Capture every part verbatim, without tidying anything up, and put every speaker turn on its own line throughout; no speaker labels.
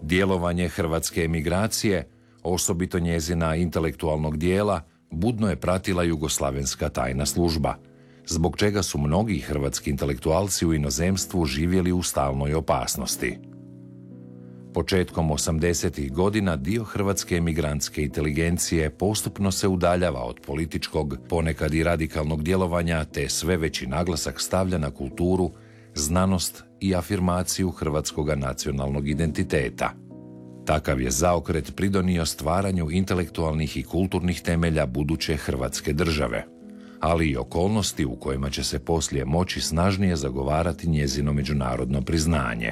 Djelovanje hrvatske emigracije, osobito njezina intelektualnog dijela, budno je pratila jugoslavenska tajna služba, zbog čega su mnogi hrvatski intelektualci u inozemstvu živjeli u stalnoj opasnosti. Početkom osamdesetih godina dio hrvatske emigrantske inteligencije postupno se udaljava od političkog, ponekad i radikalnog djelovanja, te sve veći naglasak stavlja na kulturu, znanost i afirmaciju hrvatskoga nacionalnog identiteta. Takav je zaokret pridonio stvaranju intelektualnih i kulturnih temelja buduće hrvatske države, ali i okolnosti u kojima će se poslije moći snažnije zagovarati njezino međunarodno priznanje.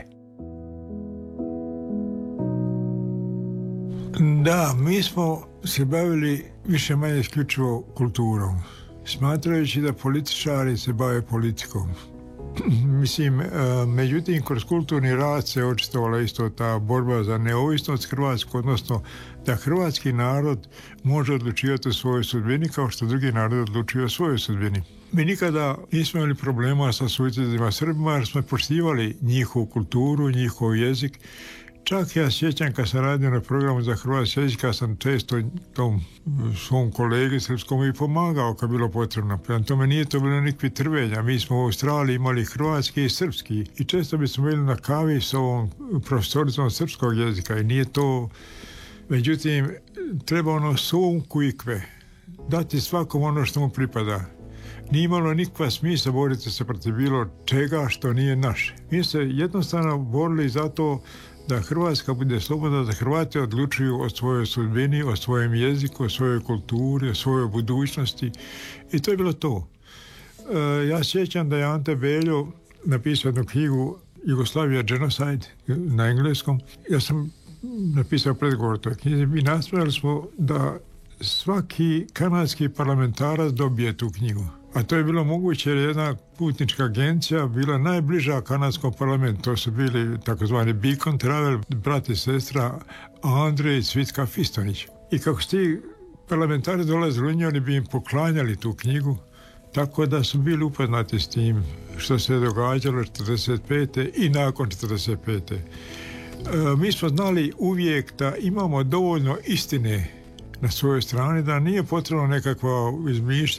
Da, mi smo se bavili više manje isključivo kulturom, smatrajući da političari se bave politikom. Mislim, međutim, kroz kulturni rad se očitovala isto ta borba za neovisnost Hrvatske, odnosno da hrvatski narod može odlučivati o svojoj sudbini kao što drugi narod odlučuje o svojoj sudbini. Mi nikada nismo imali problema sa susjedima Srbima jer smo poštivali njihovu kulturu, njihov jezik. Čak ja sjećam kad sam radio na programu za hrvatski jezik, kad sam često tom svom kolegi srpskom i pomagao kad bilo potrebno. Prema tome nije to bilo nikakvi trvenja. Mi smo u Australiji imali hrvatski i srpski i često bismo bili na kavi s ovom profesoricom srpskog jezika i nije to... Međutim, treba ono sum kuikve, dati svakom ono što mu pripada. Nije imalo nikakva smisla boriti se protiv bilo čega što nije naše. Mi se jednostavno borili za to da Hrvatska bude slobodna, da Hrvati odlučuju o svojoj sudbini, o svojem jeziku, o svojoj kulturi, o svojoj budućnosti. I to je bilo to. E, ja sjećam da je Ante Beljo napisao jednu knjigu Jugoslavia Genocide na engleskom. Ja sam napisao predgovor toj knjizi i nastojali smo da svaki kanadski parlamentarac dobije tu knjigu. A to je bilo moguće jer jedna putnička agencija bila najbliža kanadskom parlamentu. To su bili takozvani Beacon Travel, brat i sestra Andrej i Cvitka Fistonić. I kako su ti parlamentari dolazili u nju, oni bi im poklanjali tu knjigu, tako da su bili upoznati s tim što se je događalo četrdeset pete i nakon četrdeset pete. E, mi smo znali uvijek da imamo dovoljno istine na svojoj strani, da nije potrebno nekakva izmišljanja